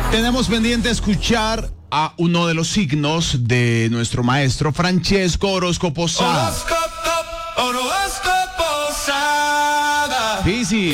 Tenemos pendiente escuchar a uno de los signos de nuestro maestro Francesco Horóscopo Sada. Horóscopo Sada. Piscis.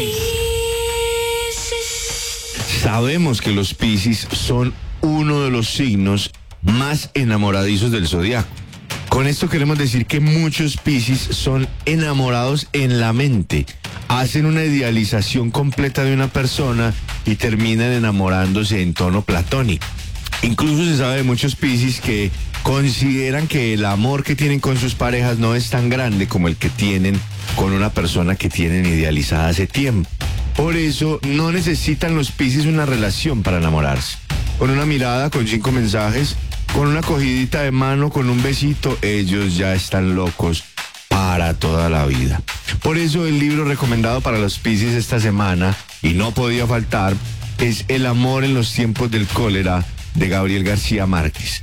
Sabemos que los Piscis son uno de los signos más enamoradizos del zodiaco. Con esto queremos decir que muchos Piscis son enamorados en la mente. Hacen una idealización completa de una persona y terminan enamorándose en tono platónico. Incluso se sabe de muchos Piscis que consideran que el amor que tienen con sus parejas no es tan grande como el que tienen con una persona que tienen idealizada hace tiempo. Por eso no necesitan los Piscis una relación para enamorarse. Con una mirada, con 5 mensajes, con una cogidita de mano, con un besito, ellos ya están locos para toda la vida. Por eso el libro recomendado para los Piscis esta semana, y no podía faltar, es El amor en los tiempos del cólera, de Gabriel García Márquez.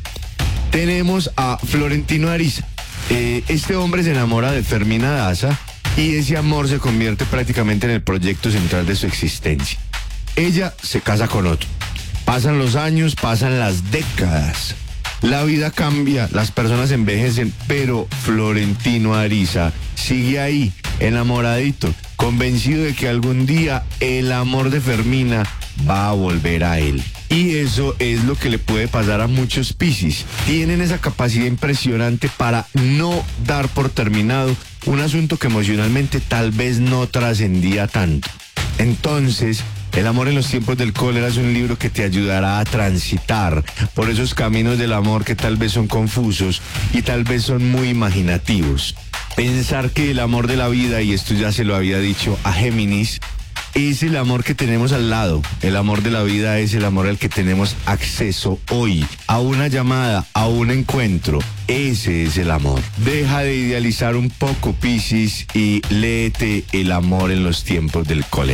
Tenemos a Florentino Ariza. Este hombre se enamora de Fermina Daza y ese amor se convierte prácticamente en el proyecto central de su existencia. Ella se casa con otro. Pasan los años, pasan las décadas. La vida cambia, las personas envejecen, pero Florentino Ariza sigue ahí, enamoradito, convencido de que algún día el amor de Fermina va a volver a él. Y eso es lo que le puede pasar a muchos Piscis. Tienen esa capacidad impresionante para no dar por terminado un asunto que emocionalmente tal vez no trascendía tanto. Entonces, El amor en los tiempos del cólera es un libro que te ayudará a transitar por esos caminos del amor que tal vez son confusos y tal vez son muy imaginativos. Pensar que el amor de la vida, y esto ya se lo había dicho a Géminis, es el amor que tenemos al lado. El amor de la vida es el amor al que tenemos acceso hoy, a una llamada, a un encuentro. Ese es el amor. Deja de idealizar un poco, Piscis, y léete El amor en los tiempos del cólera.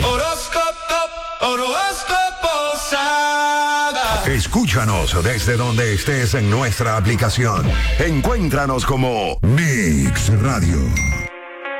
Horóscopo Sada. Escúchanos desde donde estés en nuestra aplicación. Encuéntranos como Mix Radio.